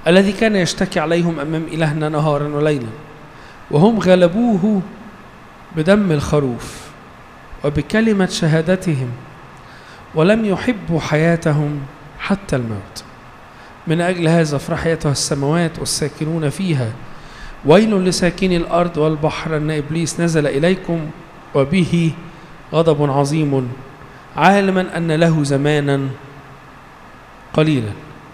الذي كان يشتكي عليهم أمام إلهنا نهارا وليلا، وهم غلبوه بدم الخروف وبكلمة شهادتهم، ولم يحبوا حياتهم حتى الموت. من أجل هذا افرح أيتها السماوات والساكنون فيها، ويل لساكني الأرض والبحر أن إبليس نزل إليكم وبه غضب عظيم، عالما أن له زمانا قليلا.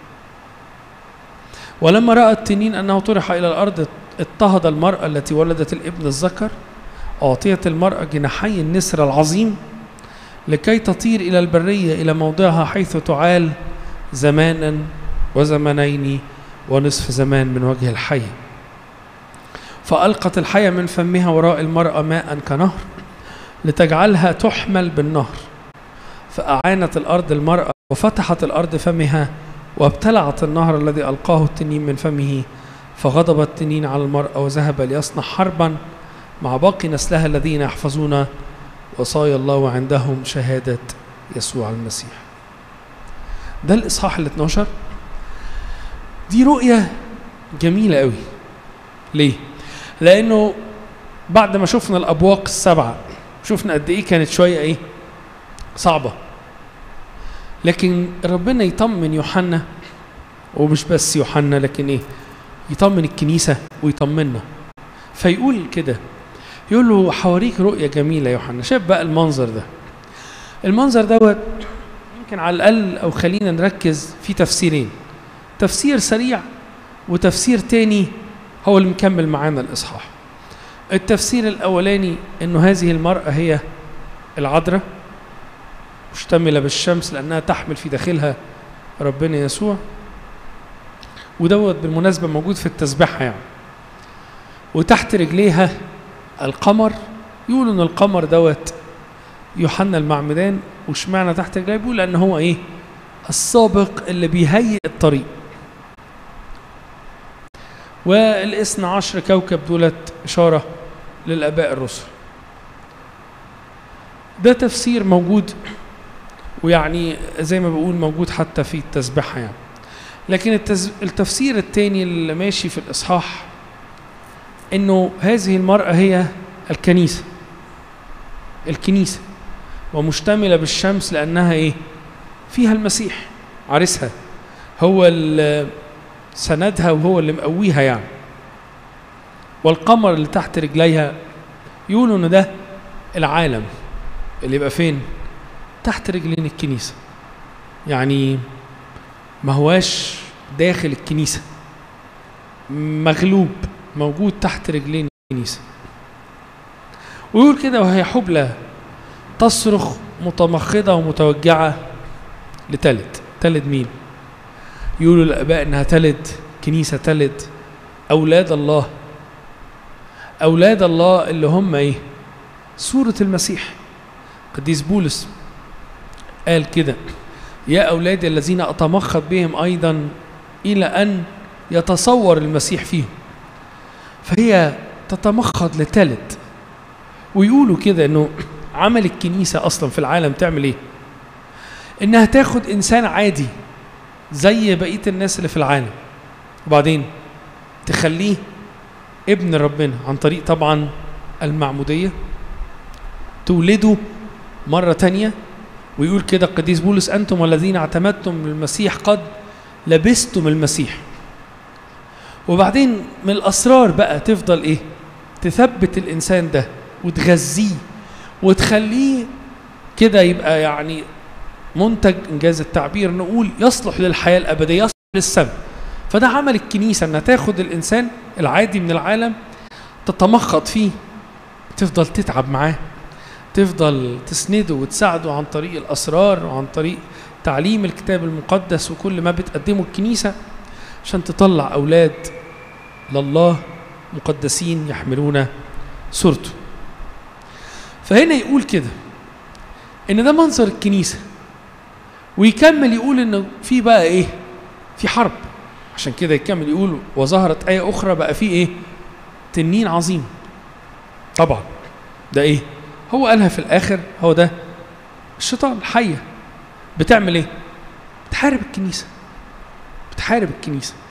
ولما رأى التنين أنه طرح إلى الأرض اضطهد المرأة التي ولدت الابن الذكر، أعطيت المرأة جناحي النسر العظيم لكي تطير إلى البرية إلى موضعها حيث تعال زمانا وزمنين ونصف زمان من وجه الحية. فألقت الحية من فمها وراء المرأة ماء كنهر لتجعلها تحمل بالنهر، فأعانت الأرض المرأة وفتحت الأرض فمها وابتلعت النهر الذي ألقاه التنين من فمه، فغضب التنين على المرأة وذهب ليصنع حربا مع باقي نسلها الذين يحفظون وصايا الله وعندهم شهادة يسوع المسيح. ده الإصحاح 12. دي رؤية جميلة قوي. ليه؟ لأنه بعد ما شفنا الأبواق السبعة شفنا قد إيه كانت شوية إيه صعبة، لكن ربنا يطمن يوحنا، ومش بس يوحنا لكن إيه يطمن الكنيسة ويطمننا. فيقول كده، يقول له حواريك رؤية جميلة يا يوحنا. شاف بقى المنظر ده، المنظر دوت يمكن على الأقل أو خلينا نركز في تفسيرين، تفسير سريع وتفسير تاني هو اللي مكمل معانا الإصحاح. التفسير الأولاني إنه هذه المرأة هي العذراء مشتملة بالشمس لأنها تحمل في داخلها ربنا يسوع، ودوت بالمناسبة موجود في التسبيحة يعني. وتحت رجليها القمر، يقولوا إن القمر دوت يوحنا المعمدان. وشمعنا تحت رجليه؟ بيقول لأن هو إيه السابق اللي بيهيئ الطريق. والاثنى عشر كوكب دولت إشارة للآباء الرسل. ده تفسير موجود، ويعني زي ما بقول موجود حتى في التسبيحة يعني. لكن التفسير الثاني اللي ماشي في الإصحاح إنه هذه المرأة هي الكنيسة، الكنيسة ومشتملة بالشمس لأنها إيه فيها المسيح عريسها، هو اللي سندها وهو اللي مقويها يعني. والقمر اللي تحت رجليها يقولوا إن ده العالم اللي يبقى فين تحت رجلين الكنيسة، يعني ما هواش داخل الكنيسة، مغلوب موجود تحت رجلين الكنيسة. ويقول كده وهي حبلى تصرخ متمخضة ومتوجعة تلد مين؟ يقولوا الآباء إنها تلد كنيسة، تلد أولاد الله، أولاد الله اللي هم إيه سورة المسيح. قديس بولس قال كده يا أولادي الذين أتمخض بهم أيضا إلى أن يتصور المسيح فيهم. فهي تتمخض لتلد. ويقولوا كده إنه عمل الكنيسة أصلا في العالم تعمل إيه؟ إنها تاخد إنسان عادي زي بقية الناس اللي في العالم، وبعدين تخليه ابن ربنا عن طريق طبعا المعمودية، تولده مرة تانية. ويقول كده القديس بولس أنتم والذين اعتمدتم المسيح قد لبستم المسيح. وبعدين من الأسرار بقى تفضل إيه تثبت الإنسان ده وتغذيه وتخليه كده يبقى يعني منتج، إنجاز التعبير نقول يصلح للحياة الأبدية، يصلح للسماء. فده عمل الكنيسة أنها تاخد الإنسان العادي من العالم تتمخض فيه، تفضل تتعب معاه، تفضل تسنده وتساعده عن طريق الأسرار وعن طريق تعليم الكتاب المقدس وكل ما بتقدمه الكنيسة عشان تطلع أولاد لله مقدسين يحملون صورته. فهنا يقول كده إن ده منظر الكنيسة، ويكمل يقول إنه في بقى إيه في حرب. عشان كده يكمل يقول وظهرت آية أخرى بقى في إيه تنين عظيم. طبعا ده إيه هو قالها في الآخر، هو ده الشيطان الحية بتعمل إيه بتحارب الكنيسة، بتحارب الكنيسة.